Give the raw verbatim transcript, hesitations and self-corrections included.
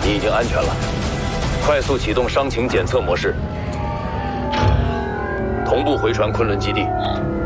你已经安全了，快速启动伤情检测模式，同步回传昆仑基地。